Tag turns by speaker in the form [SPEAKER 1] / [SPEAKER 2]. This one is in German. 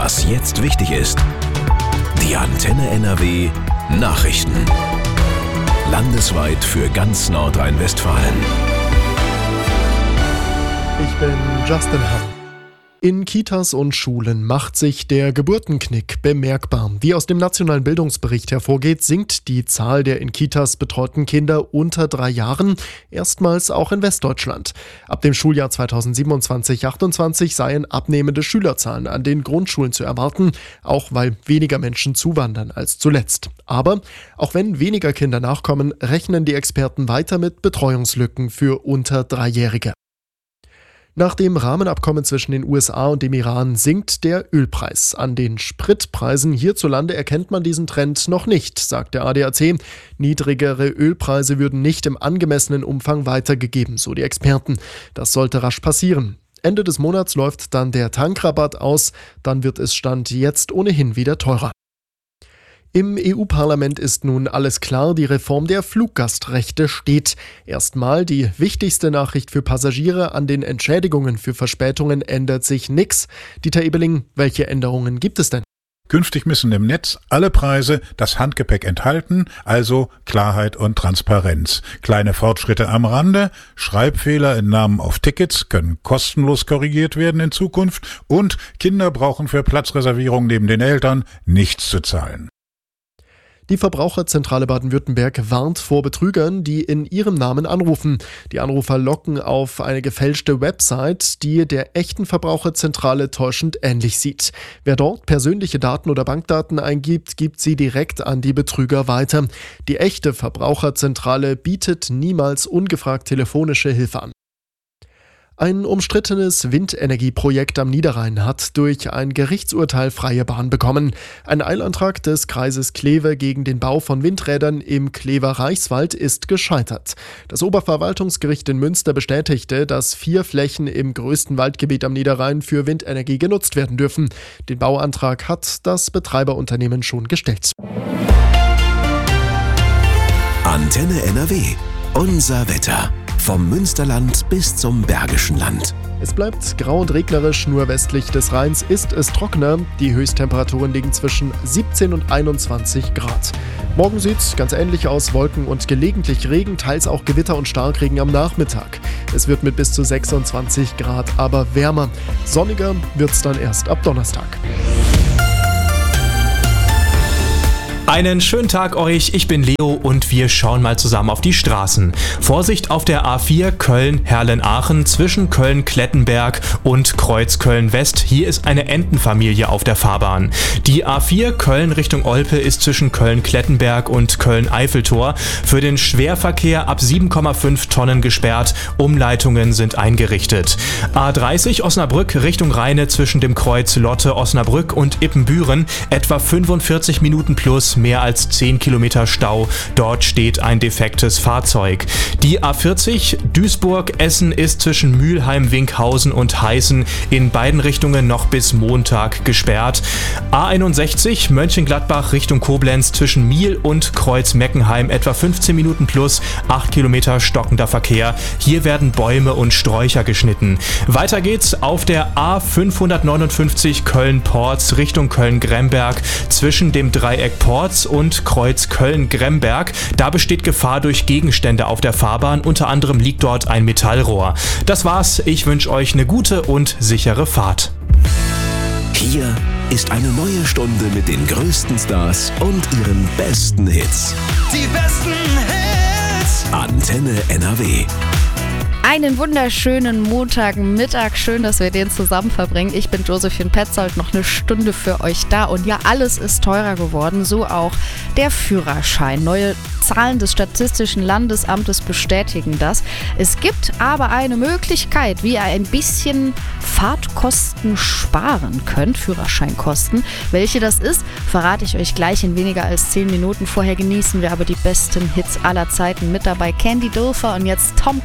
[SPEAKER 1] Was jetzt wichtig ist. Die Antenne NRW Nachrichten. Landesweit für ganz Nordrhein-Westfalen.
[SPEAKER 2] Ich bin Justin Hahn. In Kitas und Schulen macht sich der Geburtenknick bemerkbar. Wie aus dem Nationalen Bildungsbericht hervorgeht, sinkt die Zahl der in Kitas betreuten Kinder unter 3 Jahren, erstmals auch in Westdeutschland. Ab dem Schuljahr 2027/28 seien abnehmende Schülerzahlen an den Grundschulen zu erwarten, auch weil weniger Menschen zuwandern als zuletzt. Aber auch wenn weniger Kinder nachkommen, rechnen die Experten weiter mit Betreuungslücken für unter 3-Jährige. Nach dem Rahmenabkommen zwischen den USA und dem Iran sinkt der Ölpreis. An den Spritpreisen hierzulande erkennt man diesen Trend noch nicht, sagt der ADAC. Niedrigere Ölpreise würden nicht im angemessenen Umfang weitergegeben, so die Experten. Das sollte rasch passieren. Ende des Monats läuft dann der Tankrabatt aus, dann wird es Stand jetzt ohnehin wieder teurer. Im EU-Parlament ist nun alles klar, die Reform der Fluggastrechte steht. Erstmal die wichtigste Nachricht für Passagiere: an den Entschädigungen für Verspätungen ändert sich nichts. Dieter Ebeling, welche Änderungen gibt es denn?
[SPEAKER 3] Künftig müssen im Netz alle Preise das Handgepäck enthalten, also Klarheit und Transparenz. Kleine Fortschritte am Rande: Schreibfehler in Namen auf Tickets können kostenlos korrigiert werden in Zukunft und Kinder brauchen für Platzreservierung neben den Eltern nichts zu zahlen.
[SPEAKER 2] Die Verbraucherzentrale Baden-Württemberg warnt vor Betrügern, die in ihrem Namen anrufen. Die Anrufer locken auf eine gefälschte Website, die der echten Verbraucherzentrale täuschend ähnlich sieht. Wer dort persönliche Daten oder Bankdaten eingibt, gibt sie direkt an die Betrüger weiter. Die echte Verbraucherzentrale bietet niemals ungefragt telefonische Hilfe an. Ein umstrittenes Windenergieprojekt am Niederrhein hat durch ein Gerichtsurteil freie Bahn bekommen. Ein Eilantrag des Kreises Kleve gegen den Bau von Windrädern im Klever Reichswald ist gescheitert. Das Oberverwaltungsgericht in Münster bestätigte, dass 4 Flächen im größten Waldgebiet am Niederrhein für Windenergie genutzt werden dürfen. Den Bauantrag hat das Betreiberunternehmen schon gestellt.
[SPEAKER 1] Antenne NRW. Unser Wetter. Vom Münsterland bis zum Bergischen Land.
[SPEAKER 2] Es bleibt grau und regnerisch, nur westlich des Rheins ist es trockener. Die Höchsttemperaturen liegen zwischen 17 und 21 Grad. Morgen sieht es ganz ähnlich aus: Wolken und gelegentlich Regen, teils auch Gewitter und Starkregen am Nachmittag. Es wird mit bis zu 26 Grad aber wärmer. Sonniger wird es dann erst ab Donnerstag.
[SPEAKER 4] Einen schönen Tag euch, ich bin Leo und wir schauen mal zusammen auf die Straßen. Vorsicht auf der A4 Köln-Herlen-Aachen zwischen Köln-Klettenberg und Kreuz-Köln-West. Hier ist eine Entenfamilie auf der Fahrbahn. Die A4 Köln Richtung Olpe ist zwischen Köln-Klettenberg und Köln-Eiffeltor für den Schwerverkehr ab 7,5 Tonnen gesperrt. Umleitungen sind eingerichtet. A30 Osnabrück Richtung Rheine zwischen dem Kreuz Lotte Osnabrück und Ippenbüren etwa 45 Minuten plus, mehr als 10 Kilometer Stau. Dort steht ein defektes Fahrzeug. Die A40 Duisburg-Essen ist zwischen Mülheim-Winkhausen und Heißen in beiden Richtungen noch bis Montag gesperrt. A61 Mönchengladbach Richtung Koblenz zwischen Miel und Kreuz-Meckenheim etwa 15 Minuten plus, 8 Kilometer stockender Verkehr. Hier werden Bäume und Sträucher geschnitten. Weiter geht's auf der A559 Köln-Porz Richtung Köln-Gremberg zwischen dem Dreieck Porz und Kreuz Köln-Gremberg. Da besteht Gefahr durch Gegenstände auf der Fahrbahn. Unter anderem liegt dort ein Metallrohr. Das war's. Ich wünsche euch eine gute und sichere Fahrt.
[SPEAKER 1] Hier ist eine neue Stunde mit den größten Stars und ihren besten Hits.
[SPEAKER 5] Die besten Hits.
[SPEAKER 1] Antenne NRW.
[SPEAKER 6] Einen wunderschönen Montagmittag. Schön, dass wir den zusammen verbringen. Ich bin Josephine Petzold, noch eine Stunde für euch da. Und ja, alles ist teurer geworden, so auch der Führerschein. Neue Zahlen des Statistischen Landesamtes bestätigen das. Es gibt aber eine Möglichkeit, wie ihr ein bisschen Fahrtkosten sparen könnt, Führerscheinkosten. Welche das ist, verrate ich euch gleich in weniger als 10 Minuten. Vorher genießen wir aber die besten Hits aller Zeiten. Mit dabei Candy Dulfer und jetzt Tom